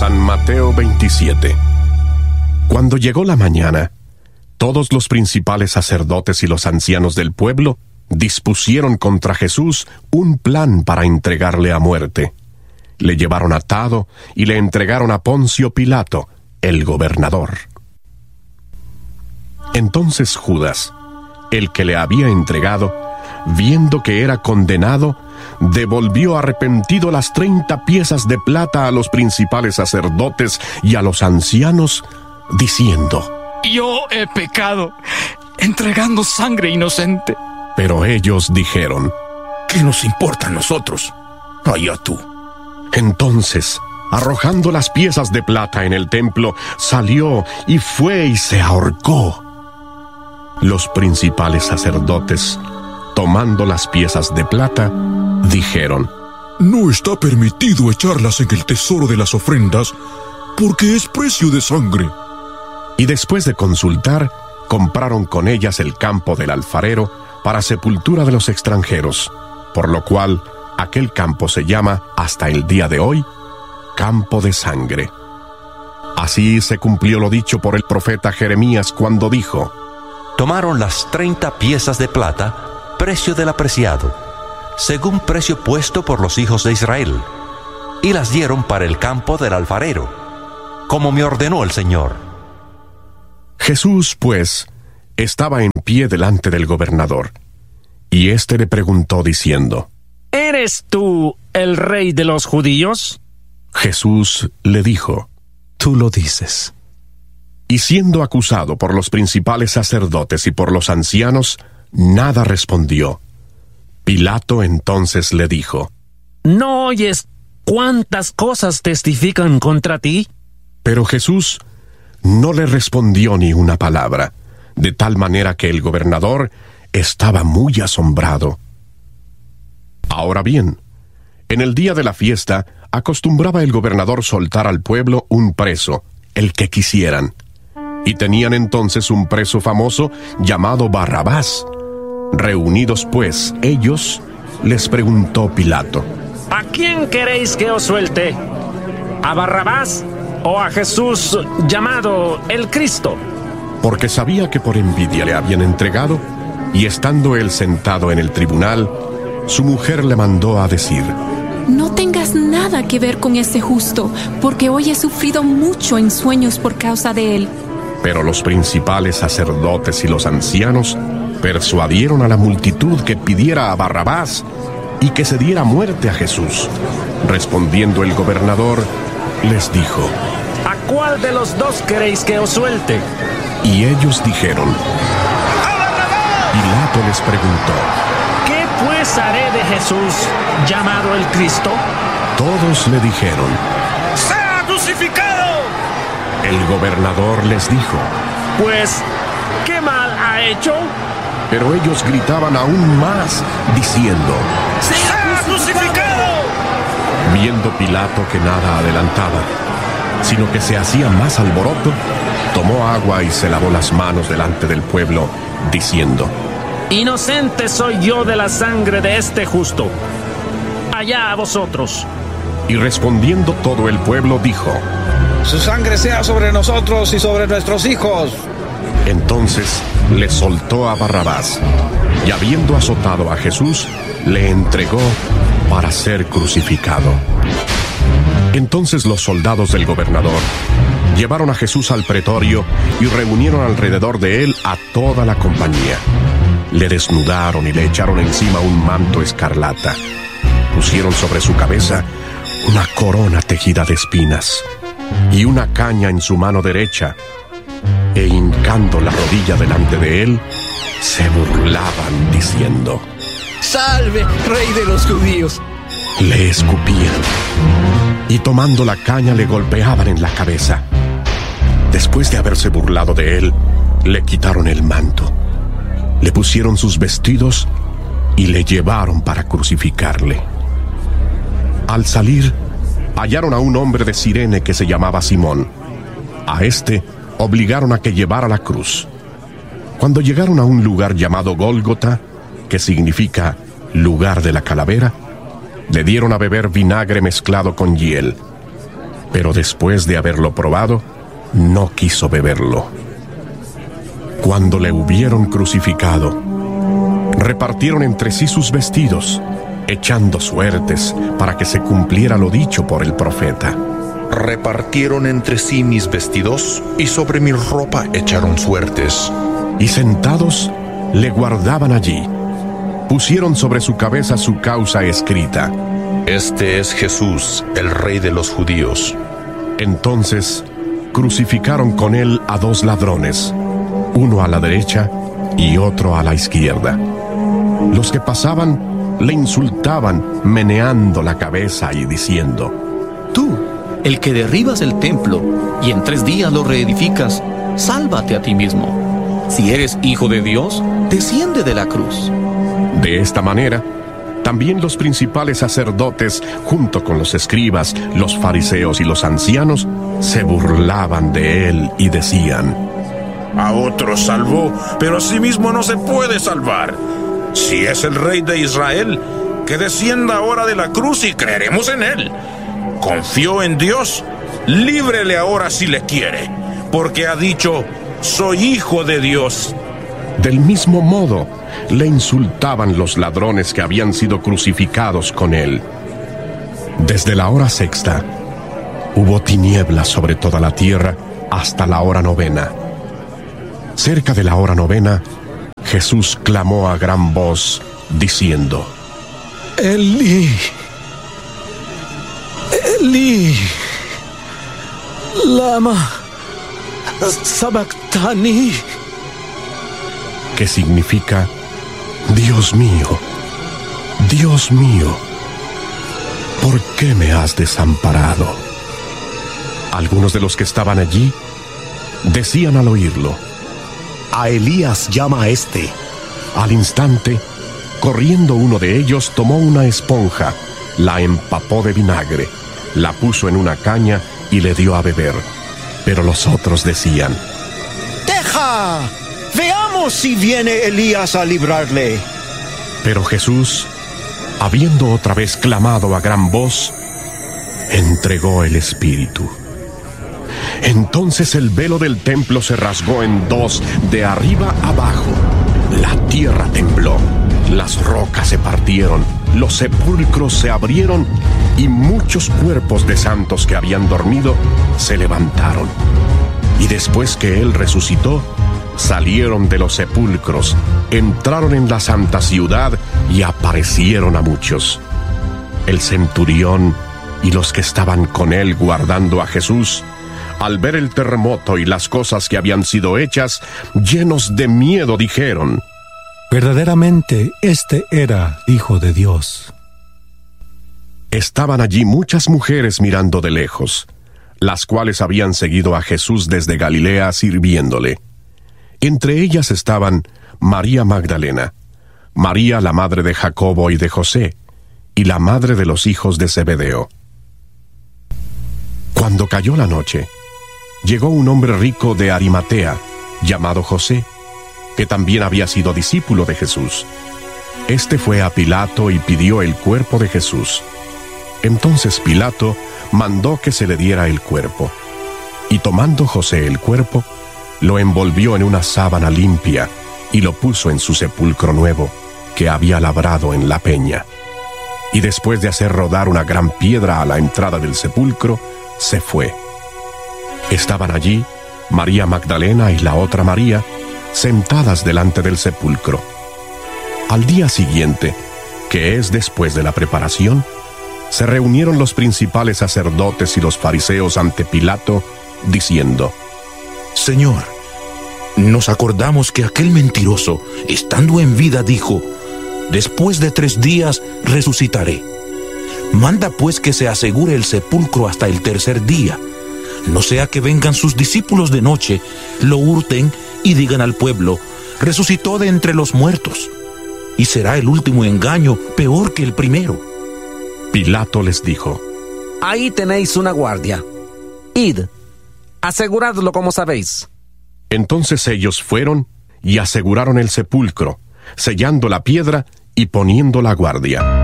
San Mateo 27. Cuando llegó la mañana, todos los principales sacerdotes y los ancianos del pueblo dispusieron contra Jesús un plan para entregarle a muerte. Le llevaron atado y le entregaron a Poncio Pilato, el gobernador. Entonces Judas, el que le había entregado, viendo que era condenado, devolvió arrepentido las 30 piezas de plata a los principales sacerdotes y a los ancianos, diciendo: Yo he pecado, entregando sangre inocente. Pero ellos dijeron: ¿Qué nos importa a nosotros? Allá tú. Entonces, arrojando las piezas de plata en el templo, salió y fue y se ahorcó. Los principales sacerdotes, tomando las piezas de plata, dijeron: No está permitido echarlas en el tesoro de las ofrendas, porque es precio de sangre. Y después de consultar, compraron con ellas el campo del alfarero para sepultura de los extranjeros, por lo cual aquel campo se llama hasta el día de hoy Campo de Sangre. Así se cumplió lo dicho por el profeta Jeremías cuando dijo: Tomaron las 30 piezas de plata, precio del apreciado, según precio puesto por los hijos de Israel, y las dieron para el campo del alfarero, como me ordenó el Señor. Jesús, pues, estaba en pie delante del gobernador, y éste le preguntó diciendo: ¿Eres tú el rey de los judíos? Jesús le dijo: Tú lo dices. Y siendo acusado por los principales sacerdotes y por los ancianos, nada respondió. Pilato entonces le dijo: ¿No oyes cuántas cosas testifican contra ti? Pero Jesús no le respondió ni una palabra, de tal manera que el gobernador estaba muy asombrado. Ahora bien, en el día de la fiesta, acostumbraba el gobernador soltar al pueblo un preso, el que quisieran. Y tenían entonces un preso famoso llamado Barrabás. Reunidos pues ellos, les preguntó Pilato: ¿A quién queréis que os suelte? ¿A Barrabás o a Jesús llamado el Cristo? Porque sabía que por envidia le habían entregado, y estando él sentado en el tribunal, su mujer le mandó a decir: No tengas nada que ver con ese justo, porque hoy he sufrido mucho en sueños por causa de él. Pero los principales sacerdotes y los ancianos persuadieron a la multitud que pidiera a Barrabás y que se diera muerte a Jesús. Respondiendo el gobernador, les dijo: ¿A cuál de los dos queréis que os suelte? Y ellos dijeron: ¡A Barrabás! Pilato les preguntó: ¿Qué pues haré de Jesús llamado el Cristo? Todos le dijeron: ¡Sea crucificado! El gobernador les dijo: Pues, ¿qué mal ha hecho? Pero ellos gritaban aún más, diciendo: ¡Sea crucificado! Viendo Pilato que nada adelantaba, sino que se hacía más alboroto, tomó agua y se lavó las manos delante del pueblo, diciendo: Inocente soy yo de la sangre de este justo. Allá a vosotros. Y respondiendo todo el pueblo dijo: Su sangre sea sobre nosotros y sobre nuestros hijos. Entonces le soltó a Barrabás, y habiendo azotado a Jesús, le entregó para ser crucificado. Entonces los soldados del gobernador llevaron a Jesús al pretorio y reunieron alrededor de él a toda la compañía. Le desnudaron y le echaron encima un manto escarlata. Pusieron sobre su cabeza una corona tejida de espinas y una caña en su mano derecha, e hincando la rodilla delante de él, se burlaban diciendo: ¡Salve, rey de los judíos! Le escupían y tomando la caña le golpeaban en la cabeza. Después de haberse burlado de él, le quitaron el manto, le pusieron sus vestidos y le llevaron para crucificarle. Al salir, hallaron a un hombre de Cirene que se llamaba Simón. A este obligaron a que llevara la cruz. Cuando llegaron a un lugar llamado Gólgota, que significa lugar de la calavera, le dieron a beber vinagre mezclado con hiel. Pero después de haberlo probado, no quiso beberlo. Cuando le hubieron crucificado, repartieron entre sí sus vestidos, echando suertes para que se cumpliera lo dicho por el profeta. Repartieron entre sí mis vestidos, y sobre mi ropa echaron suertes. Y sentados, le guardaban allí. Pusieron sobre su cabeza su causa escrita: Este es Jesús, el Rey de los Judíos. Entonces, crucificaron con él a 2 ladrones, uno a la derecha y otro a la izquierda. Los que pasaban le insultaban, meneando la cabeza y diciendo: Tú, el que derribas el templo y en 3 días lo reedificas, sálvate a ti mismo. Si eres hijo de Dios, desciende de la cruz. De esta manera, también los principales sacerdotes, junto con los escribas, los fariseos y los ancianos, se burlaban de él y decían: A otros salvó, pero a sí mismo no se puede salvar. Si es el Rey de Israel, que descienda ahora de la cruz y creeremos en él. Confió en Dios, líbrele ahora si le quiere, porque ha dicho: soy hijo de Dios. Del mismo modo, le insultaban los ladrones que habían sido crucificados con él. Desde la hora 6ª, hubo tinieblas sobre toda la tierra hasta la hora 9ª. Cerca de la hora 9ª, Jesús clamó a gran voz, diciendo: Elí, Elí, lama sabactani. Que significa: Dios mío, ¿por qué me has desamparado? Algunos de los que estaban allí decían al oírlo: A Elías llama a este. Al instante, corriendo uno de ellos, tomó una esponja, la empapó de vinagre, la puso en una caña y le dio a beber. Pero los otros decían: ¡Deja! Veamos si viene Elías a librarle. Pero Jesús, habiendo otra vez clamado a gran voz, entregó el Espíritu. Entonces el velo del templo se rasgó en 2, de arriba abajo. La tierra tembló, las rocas se partieron, los sepulcros se abrieron y muchos cuerpos de santos que habían dormido se levantaron. Y después que él resucitó, salieron de los sepulcros, entraron en la santa ciudad y aparecieron a muchos. El centurión y los que estaban con él guardando a Jesús, al ver el terremoto y las cosas que habían sido hechas, llenos de miedo, dijeron: Verdaderamente, este era Hijo de Dios. Estaban allí muchas mujeres mirando de lejos, las cuales habían seguido a Jesús desde Galilea sirviéndole. Entre ellas estaban María Magdalena, María la madre de Jacobo y de José, y la madre de los hijos de Zebedeo. Cuando cayó la noche, llegó un hombre rico de Arimatea, llamado José, que también había sido discípulo de Jesús. Este fue a Pilato y pidió el cuerpo de Jesús. Entonces Pilato mandó que se le diera el cuerpo. Y tomando José el cuerpo, lo envolvió en una sábana limpia y lo puso en su sepulcro nuevo, que había labrado en la peña. Y después de hacer rodar una gran piedra a la entrada del sepulcro, se fue. Estaban allí María Magdalena y la otra María, sentadas delante del sepulcro. Al día siguiente, que es después de la preparación, se reunieron los principales sacerdotes y los fariseos ante Pilato, diciendo: Señor, nos acordamos que aquel mentiroso, estando en vida, dijo: después de 3 días resucitaré. Manda pues que se asegure el sepulcro hasta el 3er día, no sea que vengan sus discípulos de noche, lo hurten y digan al pueblo: resucitó de entre los muertos. Y será el último engaño peor que el primero. Pilato les dijo: Ahí tenéis una guardia. Id, aseguradlo como sabéis. Entonces ellos fueron y aseguraron el sepulcro, sellando la piedra y poniendo la guardia.